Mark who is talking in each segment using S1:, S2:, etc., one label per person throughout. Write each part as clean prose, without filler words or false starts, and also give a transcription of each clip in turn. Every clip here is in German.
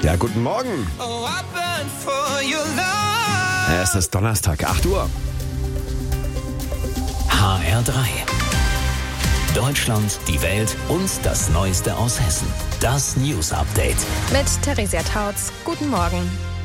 S1: Ja, guten Morgen. Es ist Donnerstag, 8 Uhr.
S2: HR3. Deutschland, die Welt und das Neueste aus Hessen. Das News Update.
S3: Mit Theresia Tautz. Guten Morgen.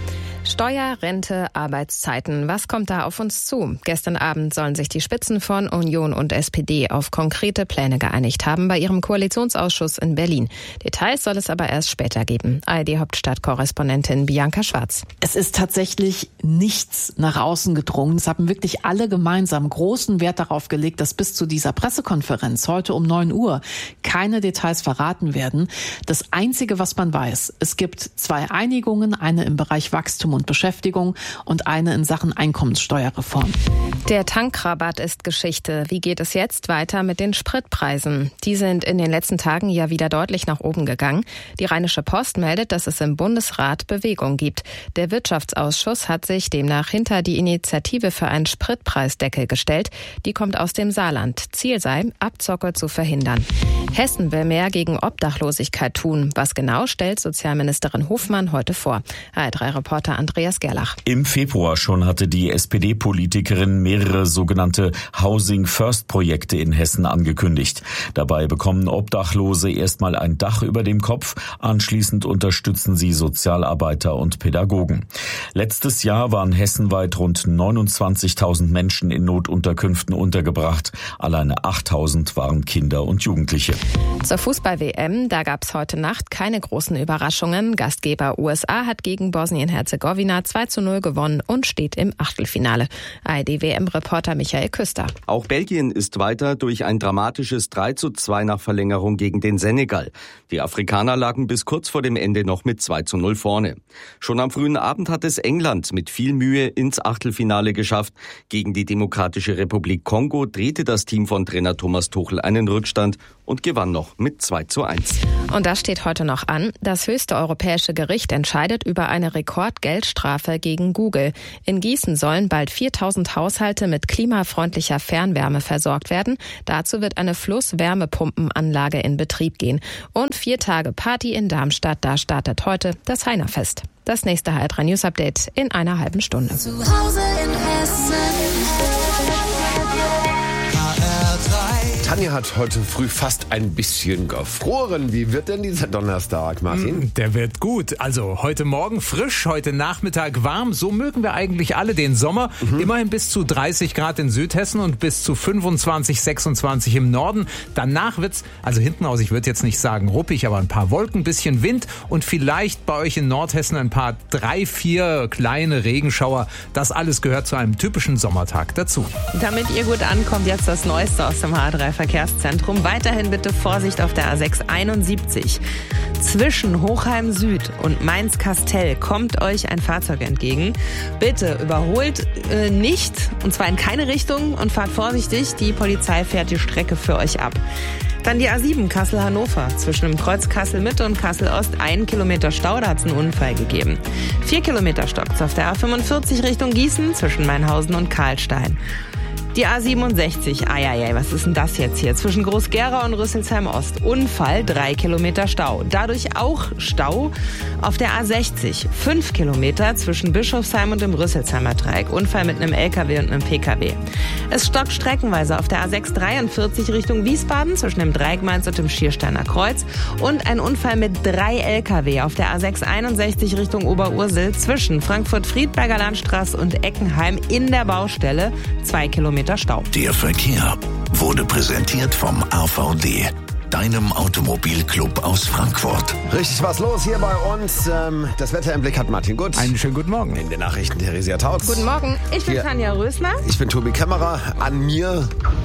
S3: Steuer, Rente, Arbeitszeiten. Was kommt da auf uns zu? Gestern Abend sollen sich die Spitzen von Union und SPD auf konkrete Pläne geeinigt haben bei ihrem Koalitionsausschuss in Berlin. Details soll es aber erst später geben. ARD-Hauptstadtkorrespondentin Bianca Schwarz.
S4: Es ist tatsächlich nichts nach außen gedrungen. Es haben wirklich alle gemeinsam großen Wert darauf gelegt, dass bis zu dieser Pressekonferenz heute um 9 Uhr keine Details verraten werden. Das Einzige, was man weiß, es gibt 2 Einigungen, eine im Bereich Wachstum und Beschäftigung und eine in Sachen Einkommenssteuerreform.
S3: Der Tankrabatt ist Geschichte. Wie geht es jetzt weiter mit den Spritpreisen? Die sind in den letzten Tagen ja wieder deutlich nach oben gegangen. Die Rheinische Post meldet, dass es im Bundesrat Bewegung gibt. Der Wirtschaftsausschuss hat sich demnach hinter die Initiative für einen Spritpreisdeckel gestellt. Die kommt aus dem Saarland. Ziel sei, Abzocke zu verhindern. Hessen will mehr gegen Obdachlosigkeit tun. Was genau, stellt Sozialministerin Hofmann heute vor. HR3-Reporter Andreas Gerlach.
S5: Im Februar schon hatte die SPD-Politikerin mehrere sogenannte Housing-First-Projekte in Hessen angekündigt. Dabei bekommen Obdachlose erstmal ein Dach über dem Kopf, anschließend unterstützen sie Sozialarbeiter und Pädagogen. Letztes Jahr waren hessenweit rund 29.000 Menschen in Notunterkünften untergebracht. Alleine 8.000 waren Kinder und Jugendliche.
S3: Zur Fußball-WM, da gab es heute Nacht keine großen Überraschungen. Gastgeber USA hat gegen Bosnien-Herzegowina 2:0 gewonnen und steht im Achtelfinale. ARD-WM-Reporter Michael Küster.
S6: Auch Belgien ist weiter durch ein dramatisches 3:2 nach Verlängerung gegen den Senegal. Die Afrikaner lagen bis kurz vor dem Ende noch mit 2:0 vorne. Schon am frühen Abend hat es England mit viel Mühe ins Achtelfinale geschafft. Gegen die Demokratische Republik Kongo drehte das Team von Trainer Thomas Tuchel einen Rückstand und gewann noch mit 2:1.
S3: Und das steht heute noch an. Das höchste europäische Gericht entscheidet über eine Rekordgeldstrafe gegen Google. In Gießen sollen bald 4.000 Haushalte mit klimafreundlicher Fernwärme versorgt werden. Dazu wird eine Flusswärmepumpenanlage in Betrieb gehen. Und 4 Tage Party in Darmstadt, da startet heute das Heinerfest. Das nächste HR3 News Update in einer halben Stunde.
S7: Zu Hause in Hessen.
S1: Tanja hat heute früh fast ein bisschen gefroren. Wie wird denn dieser Donnerstag, Martin?
S8: Der wird gut. Also heute Morgen frisch, heute Nachmittag warm. So mögen wir eigentlich alle den Sommer. Immerhin bis zu 30 Grad in Südhessen und bis zu 25, 26 im Norden. Danach wird's, also hinten raus, ich würde jetzt nicht sagen ruppig, aber ein paar Wolken, bisschen Wind und vielleicht bei euch in Nordhessen ein paar 3, 4 kleine Regenschauer. Das alles gehört zu einem typischen Sommertag dazu.
S3: Damit ihr gut ankommt, jetzt das Neueste aus dem HR3-Verkehrszentrum. Weiterhin bitte Vorsicht auf der A671. Zwischen Hochheim Süd und Mainz-Kastell kommt euch ein Fahrzeug entgegen. Bitte überholt nicht, und zwar in keine Richtung, und fahrt vorsichtig. Die Polizei fährt die Strecke für euch ab. Dann die A7 Kassel-Hannover. Zwischen dem Kreuz Kassel-Mitte und Kassel-Ost 1 Kilometer Stau, da hat es einen Unfall gegeben. 4 Kilometer stockt's auf der A45 Richtung Gießen zwischen Mainhausen und Karlstein. Die A67, was ist denn das jetzt hier? Zwischen Groß-Gerau und Rüsselsheim-Ost. Unfall, 3 Kilometer Stau. Dadurch auch Stau auf der A60. 5 Kilometer zwischen Bischofsheim und dem Rüsselsheimer Dreieck. Unfall mit einem LKW und einem PKW. Es stockt streckenweise auf der A643 Richtung Wiesbaden zwischen dem Dreieck Mainz und dem Schiersteiner Kreuz. Und ein Unfall mit 3 LKW auf der A661 Richtung Oberursel zwischen Frankfurt-Friedberger Landstraße und Eckenheim in der Baustelle. 2 Kilometer Stau.
S2: Der Verkehr wurde präsentiert vom AVD, deinem Automobilclub aus Frankfurt.
S1: Richtig was los hier bei uns. Das Wetter im Blick hat Martin Gut.
S8: Einen schönen guten Morgen.
S1: In den Nachrichten Theresia Tautz.
S3: Guten Morgen, ich bin
S1: Hier.
S3: Tanja Rösler.
S1: Ich bin Tobi Kämmerer. An mir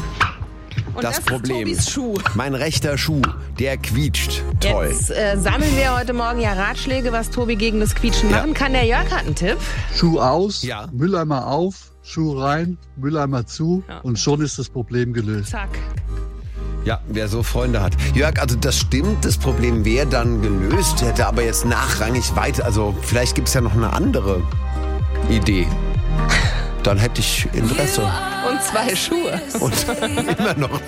S3: Und
S1: das Problem.
S3: Ist Tobis Schuh.
S1: Mein rechter Schuh, der quietscht. Toll.
S3: Jetzt sammeln wir heute Morgen ja Ratschläge, was Tobi gegen das Quietschen machen kann. Der Jörg hat einen Tipp.
S9: Schuh aus,
S1: Ja.
S9: Mülleimer auf, Schuh rein, Mülleimer zu und schon ist das Problem gelöst.
S3: Zack.
S1: Ja, wer so Freunde hat. Jörg, also das stimmt, das Problem wäre dann gelöst, hätte aber jetzt nachrangig weiter, also vielleicht gibt es ja noch eine andere Idee. Dann hätte ich Interesse.
S3: Und 2 Schuhe.
S1: Und immer noch